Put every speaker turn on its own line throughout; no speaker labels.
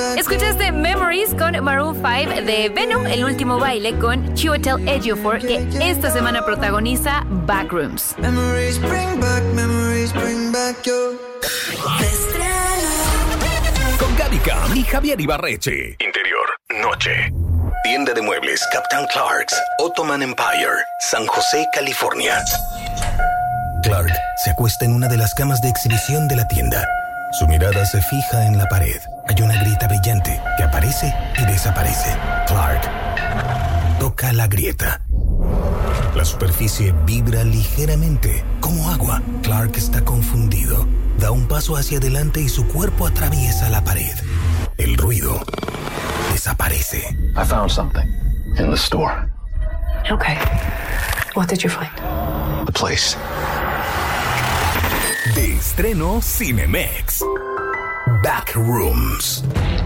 Escuchaste Memories con Maroon 5 de Venom, El Último Baile con Chiwetel Ejiofor, que esta semana protagoniza Backrooms.
Con Gaby Cam y Javier Ibarreche. Interior, noche. Tienda de muebles Captain Clark's, Ottoman Empire, San José, California. Clark se acuesta en una de las camas de exhibición de la tienda. Su mirada se fija en la pared. Hay una grieta brillante que aparece y desaparece. Clark toca la grieta. La superficie vibra ligeramente, como agua. Clark está confundido. Da un paso hacia adelante y su cuerpo atraviesa la pared. El ruido desaparece.
I found something in the store.
Okay. What did you find?
The place.
De estreno Cinemex. Backrooms.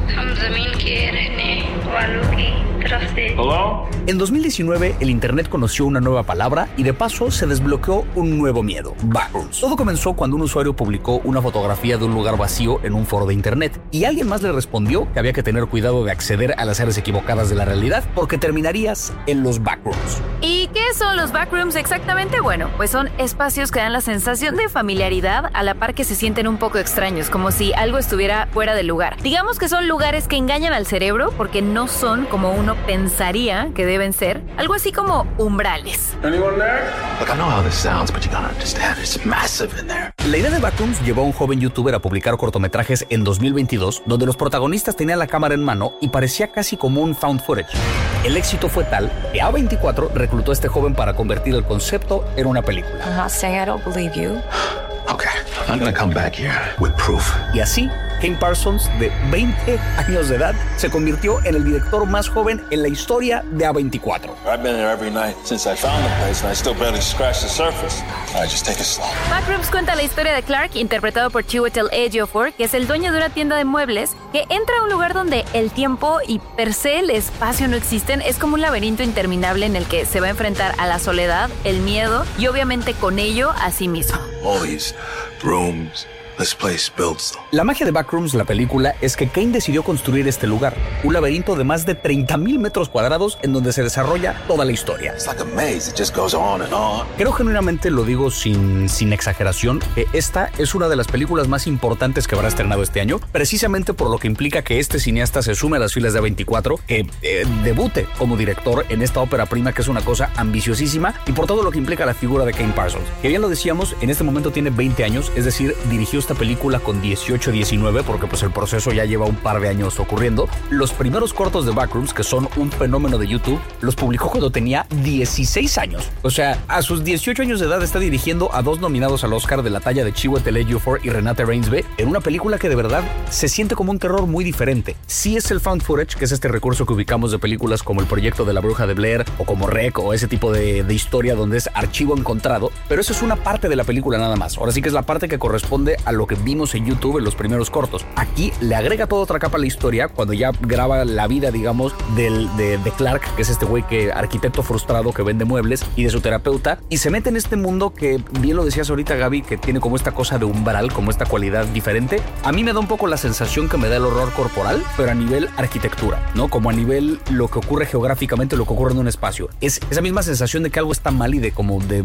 Hello?
En 2019, el internet conoció una nueva palabra y de paso se desbloqueó un nuevo miedo: backrooms. Todo comenzó cuando un usuario publicó una fotografía de un lugar vacío en un foro de internet y alguien más le respondió que había que tener cuidado de acceder a las áreas equivocadas de la realidad porque terminarías en los backrooms.
¿Y qué son los backrooms exactamente? Bueno, pues son espacios que dan la sensación de familiaridad a la par que se sienten un poco extraños, como si algo estuviera fuera de lugar. Digamos que son lugares que engañan al cerebro porque no son como uno pensaría que deben ser, algo así como umbrales.
Anyone there? Look, I know how this sounds, but you gotta understand, it's massive in there.
La idea de Backrooms llevó a un joven youtuber a publicar cortometrajes en 2022 donde los protagonistas tenían la cámara en mano y parecía casi como un found footage. El éxito fue tal que A24 reclutó a este joven para convertir el concepto en una película.
I'm not saying I don't believe you.
Okay, I'm gonna come back here with proof.
Y así, Kane Parsons, de 20 años de edad, se convirtió en el director más joven en la historia de A24.
I've been here every night since I found the place and I still barely scratched the surface. All right, just take it slow.
Backrooms cuenta la historia de Clark, interpretado por Chiwetel Ejiofor, que es el dueño de una tienda de muebles que entra a un lugar donde el tiempo y per se el espacio no existen. Es como un laberinto interminable en el que se va a enfrentar a la soledad, el miedo y obviamente con ello a sí mismo.
All these rooms. This place builds them.
La magia de Backrooms, la película, es que Kane decidió construir este lugar, un laberinto de más de 30,000 metros cuadrados en donde se desarrolla toda la historia.
It's like a maze. It just goes on and on.
Creo genuinamente, lo digo sin exageración, que esta es una de las películas más importantes que habrá estrenado este año, precisamente por lo que implica que este cineasta se sume a las filas de A24, que debute como director en esta ópera prima, que es una cosa ambiciosísima, y por todo lo que implica la figura de Kane Parsons, que bien lo decíamos, en este momento tiene 20 años, es decir, dirigió esta película con 18, 19, porque pues el proceso ya lleva un par de años ocurriendo. Los primeros cortos de Backrooms, que son un fenómeno de YouTube, los publicó cuando tenía 16 años. O sea, a sus 18 años de edad está dirigiendo a dos nominados al Oscar de la talla de Chiwetel Ejiofor y Renate Reinsve, en una película que de verdad se siente como un terror muy diferente. Sí es el found footage, que es este recurso que ubicamos de películas como El Proyecto de la Bruja de Blair o como Rec o ese tipo de historia donde es archivo encontrado, pero eso es una parte de la película nada más. Ahora sí que es la parte que corresponde a lo que vimos en YouTube en los primeros cortos. Aquí le agrega toda otra capa a la historia cuando ya graba la vida, digamos, de Clark, que es este güey arquitecto frustrado que vende muebles, y de su terapeuta, y se mete en este mundo que, bien lo decías ahorita, Gaby, que tiene como esta cosa de umbral, como esta cualidad diferente. A mí me da un poco la sensación que me da el horror corporal, pero a nivel arquitectura, ¿no? Como a nivel lo que ocurre geográficamente, lo que ocurre en un espacio. Es esa misma sensación de que algo está mal y de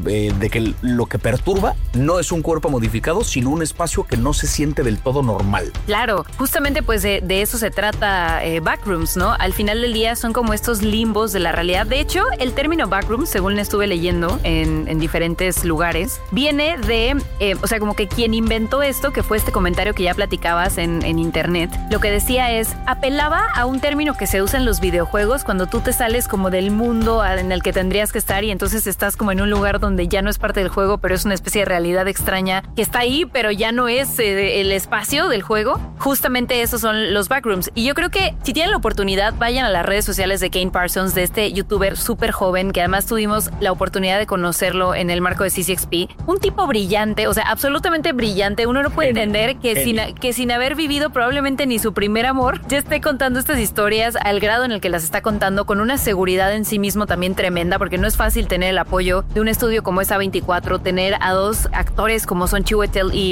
que lo que perturba no es un cuerpo modificado, sino un espacio que no se siente del todo normal.
Claro, justamente pues de eso se trata Backrooms, ¿no? Al final del día son como estos limbos de la realidad. De hecho, el término Backrooms, según estuve leyendo en diferentes lugares, viene de, o sea, como que quien inventó esto, que fue este comentario que ya platicabas en internet, lo que decía es, apelaba a un término que se usa en los videojuegos cuando tú te sales como del mundo en el que tendrías que estar y entonces estás como en un lugar donde ya no es parte del juego, pero es una especie de realidad extraña que está ahí, pero ya no es el espacio del juego. Justamente esos son los Backrooms. Y yo creo que si tienen la oportunidad, vayan a las redes sociales de Kane Parsons, de este youtuber súper joven, que además tuvimos la oportunidad de conocerlo en el marco de C6P. Un tipo brillante, o sea, absolutamente brillante. Uno no puede entender que sin haber vivido probablemente ni su primer amor, ya esté contando estas historias al grado en el que las está contando, con una seguridad en sí mismo también tremenda, porque no es fácil tener el apoyo de un estudio como es A24, tener a dos actores como son Chiwetel y Renate,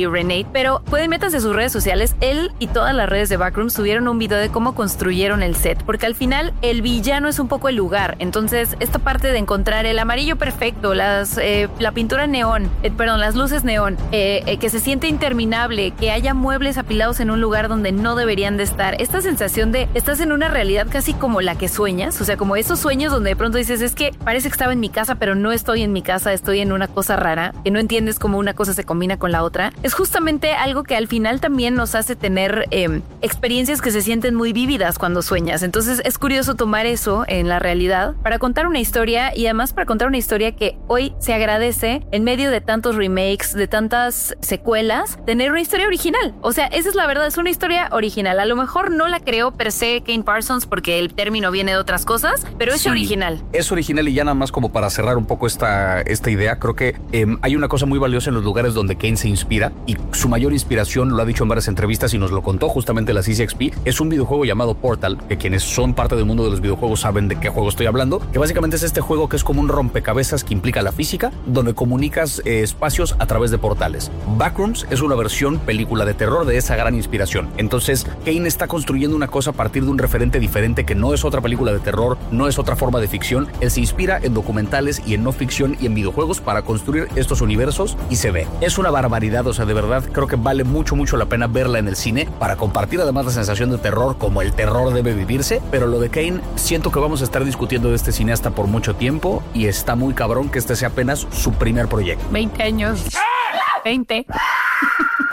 pero pueden métanse a sus redes sociales. Él y todas las redes de Backrooms subieron un video de cómo construyeron el set, porque al final el villano es un poco el lugar. Entonces, esta parte de encontrar el amarillo perfecto, la pintura neón, las luces neón, que se siente interminable, que haya muebles apilados en un lugar donde no deberían de estar. Esta sensación de estás en una realidad casi como la que sueñas, o sea, como esos sueños donde de pronto dices, es que parece que estaba en mi casa, pero no estoy en mi casa, estoy en una cosa rara, que no entiendes cómo una cosa se combina con la otra. Es justamente algo que al final también nos hace tener experiencias que se sienten muy vívidas cuando sueñas. Entonces es curioso tomar eso en la realidad para contar una historia, y además para contar una historia que hoy se agradece en medio de tantos remakes, de tantas secuelas, tener una historia original. O sea, esa es la verdad, es una historia original. A lo mejor no la creó per se Kane Parsons porque el término viene de otras cosas, pero es original.
Es original, y ya nada más como para cerrar un poco esta idea, creo que hay una cosa muy valiosa en los lugares donde Kane se inspira, y su mayor inspiración, lo ha dicho en varias entrevistas y nos lo contó justamente la CCXP, es un videojuego llamado Portal, que quienes son parte del mundo de los videojuegos saben de qué juego estoy hablando, que básicamente es este juego que es como un rompecabezas que implica la física, donde comunicas espacios a través de portales. Backrooms es una versión película de terror de esa gran inspiración. Entonces, Kane está construyendo una cosa a partir de un referente diferente que no es otra película de terror, no es otra forma de ficción. Él se inspira en documentales y en no ficción y en videojuegos para construir estos universos, y se ve. Es una barbaridad, o sea, de verdad, creo que vale mucho la pena verla en el cine para compartir además la sensación de terror como el terror debe vivirse. Pero lo de Kane, siento que vamos a estar discutiendo de este cineasta por mucho tiempo, y está muy cabrón que este sea apenas su primer proyecto.
20 años. 20.